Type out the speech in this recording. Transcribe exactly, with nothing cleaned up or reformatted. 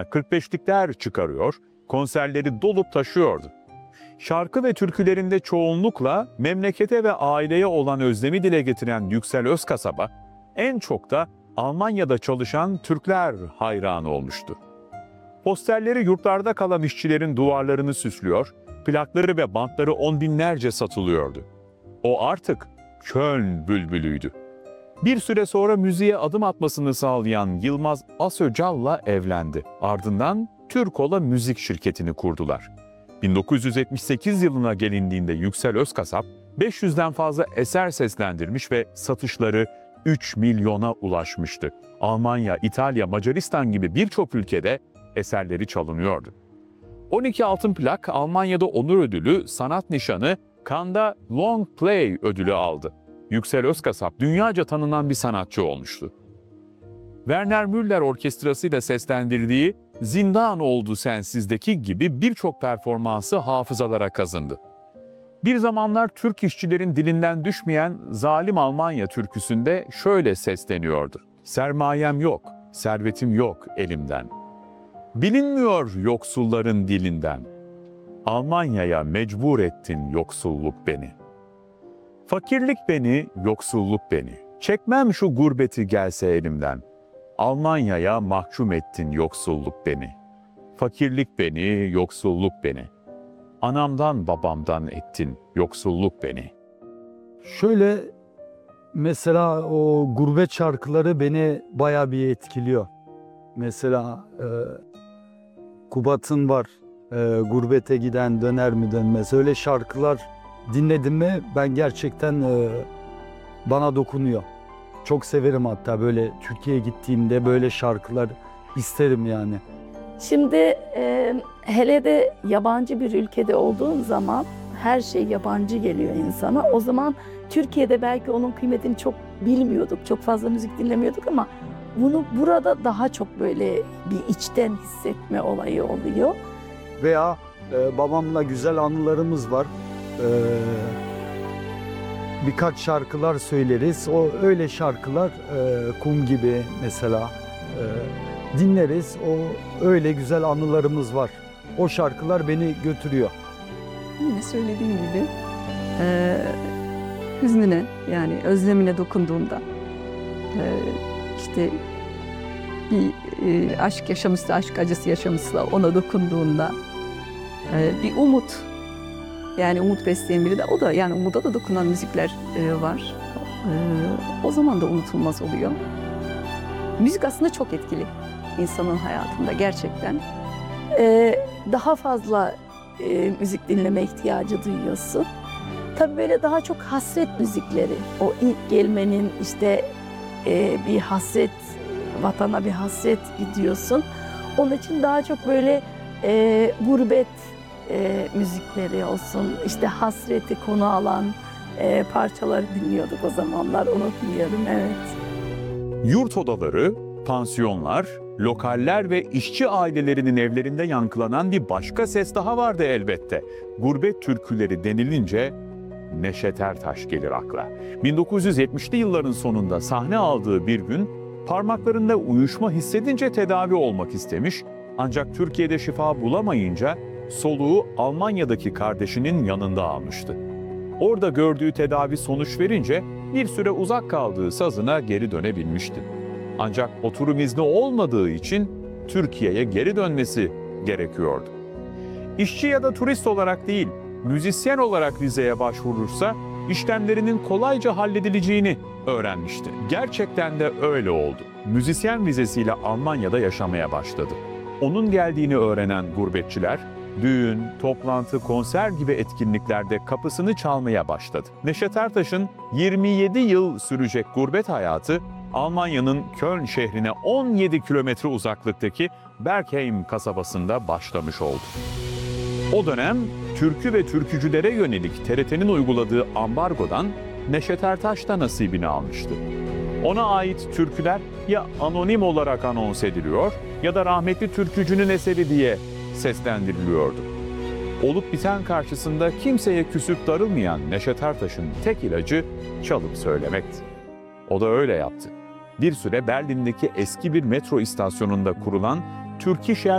kırk beşlikler çıkarıyor, konserleri dolup taşıyordu. Şarkı ve türkülerinde çoğunlukla memlekete ve aileye olan özlemi dile getiren Yüksel Özkasaba, en çok da Almanya'da çalışan Türkler hayranı olmuştu. Posterleri yurtlarda kalan işçilerin duvarlarını süslüyor, plakları ve bantları on binlerce satılıyordu. O artık Köln bülbülüydü. Bir süre sonra müziğe adım atmasını sağlayan Yılmaz Asöcal'la evlendi. Ardından Türkola Müzik şirketini kurdular. bin dokuz yüz yetmiş sekiz yılına gelindiğinde Yüksel Özkasap, beş yüzden fazla eser seslendirmiş ve satışları üç milyona ulaşmıştı. Almanya, İtalya, Macaristan gibi birçok ülkede eserleri çalınıyordu. on iki altın plak, Almanya'da onur ödülü, sanat nişanı, Cannes'da Long Play ödülü aldı. Yüksel Özkasap dünyaca tanınan bir sanatçı olmuştu. Werner Müller Orkestrası ile seslendirdiği Zindan Oldu Sensiz'deki gibi birçok performansı hafızalara kazındı. Bir zamanlar Türk işçilerin dilinden düşmeyen Zalim Almanya türküsünde şöyle sesleniyordu. Sermayem yok, servetim yok elimden. Bilinmiyor yoksulların dilinden. Almanya'ya mecbur ettin yoksulluk beni. Fakirlik beni, yoksulluk beni. Çekmem şu gurbeti gelse elimden. Almanya'ya mahkum ettin yoksulluk beni. Fakirlik beni, yoksulluk beni. Anamdan babamdan ettin yoksulluk beni. Şöyle mesela o gurbet şarkıları beni bayağı bir etkiliyor. Mesela e, Kubat'ın var, e, gurbete giden döner mi dönmez. Öyle şarkılar dinledim mi ben gerçekten e, bana dokunuyor. Çok severim, hatta böyle Türkiye'ye gittiğimde böyle şarkılar isterim yani. Şimdi e, hele de yabancı bir ülkede olduğun zaman her şey yabancı geliyor insana. O zaman Türkiye'de belki onun kıymetini çok bilmiyorduk, çok fazla müzik dinlemiyorduk ama bunu burada daha çok böyle bir içten hissetme olayı oluyor. Veya e, babamla güzel anılarımız var. E, birkaç şarkılar söyleriz. O öyle şarkılar e, Kum gibi mesela e, dinleriz. O öyle güzel anılarımız var. O şarkılar beni götürüyor. Yine söylediğim gibi e, hüznüne, yani özlemine dokunduğunda e, işte bir e, aşk yaşamışsa, aşk acısı yaşamışsa ona dokunduğunda e, bir umut, yani umut besleyen biri de o da, yani umuda da dokunan müzikler e, var. E, o zaman da unutulmaz oluyor. Müzik aslında çok etkili insanın hayatında gerçekten. E, daha fazla e, müzik dinleme ihtiyacı duyuyorsun. Tabii böyle daha çok hasret müzikleri, o ilk gelmenin işte e, bir hasret, vatana bir hasret gidiyorsun. Onun için daha çok böyle e, gurbet e, müzikleri olsun, işte hasreti konu alan e, parçaları dinliyorduk o zamanlar, unutmuyorum, evet. Yurt odaları, pansiyonlar, lokaller ve işçi ailelerinin evlerinde yankılanan bir başka ses daha vardı elbette. Gurbet türküleri denilince Neşet Ertaş gelir akla. bin dokuz yüz yetmişli yılların sonunda sahne aldığı bir gün parmaklarında uyuşma hissedince tedavi olmak istemiş, ancak Türkiye'de şifa bulamayınca soluğu Almanya'daki kardeşinin yanında almıştı. Orada gördüğü tedavi sonuç verince bir süre uzak kaldığı sazına geri dönebilmişti. Ancak oturum izni olmadığı için Türkiye'ye geri dönmesi gerekiyordu. İşçi ya da turist olarak değil, müzisyen olarak vizeye başvurursa işlemlerinin kolayca halledileceğini öğrenmişti. Gerçekten de öyle oldu. Müzisyen vizesiyle Almanya'da yaşamaya başladı. Onun geldiğini öğrenen gurbetçiler, düğün, toplantı, konser gibi etkinliklerde kapısını çalmaya başladı. Neşet Ertaş'ın yirmi yedi yıl sürecek gurbet hayatı, Almanya'nın Köln şehrine on yedi kilometre uzaklıktaki Bergheim kasabasında başlamış oldu. O dönem türkü ve türkücülere yönelik T R T'nin uyguladığı ambargodan Neşet Ertaş da nasibini almıştı. Ona ait türküler ya anonim olarak anons ediliyor ya da rahmetli türkücünün eseri diye seslendiriliyordu. Olup biten karşısında kimseye küsüp darılmayan Neşet Ertaş'ın tek ilacı çalıp söylemekti. O da öyle yaptı. Bir süre Berlin'deki eski bir metro istasyonunda kurulan Türkischer